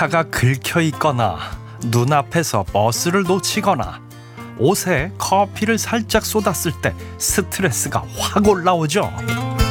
차가 긁혀 있거나 눈앞에서 버스를 놓치거나 옷에 커피를 살짝 쏟았을 때 스트레스가 확 올라오죠.